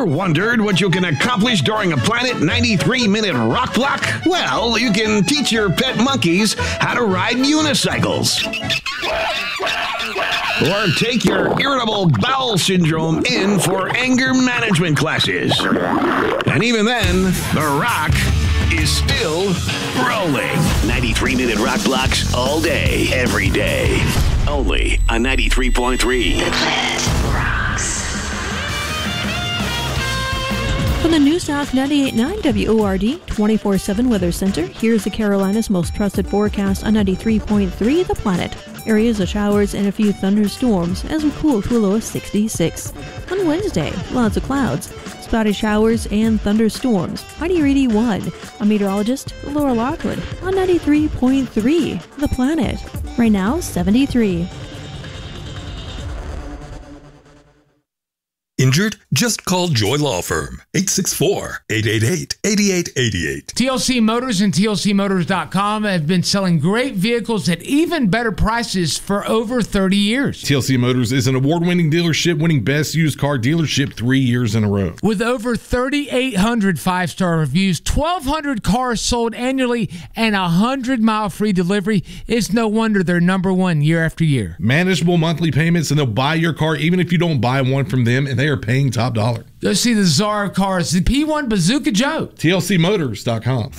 Ever wondered what you can accomplish during a Planet 93-minute rock block? Well, you can teach your pet monkeys how to ride unicycles. Or take your irritable bowel syndrome in for anger management classes. And even then, the rock is still rolling. 93-minute rock blocks all day, every day. Only on 93.3. The Planet rocks. From the New South 98.9 WORD 24/7 Weather Center, here's the Carolinas' most trusted forecast on 93.3 The Planet. Areas of showers and a few thunderstorms as we cool to a low of 66. On Wednesday, lots of clouds, spotty showers and thunderstorms. Heidi Reedy 1, a meteorologist, Laura Lockwood on 93.3 The Planet. Right now, 73. Injured? Just call Joy Law Firm, 864-888-8888. TLC Motors and TLCmotors.com have been selling great vehicles at even better prices for over 30 years. TLC Motors is an award-winning dealership, winning Best Used Car Dealership 3 years in a row. With over 3,800 five-star reviews, 1,200 cars sold annually, and 100-mile free delivery, it's no wonder they're number one year after year. Manageable monthly payments, and they'll buy your car even if you don't buy one from them, and they are paying top dollar. Go see the czar of cars, the P1 Bazooka Joe. TLCmotors.com.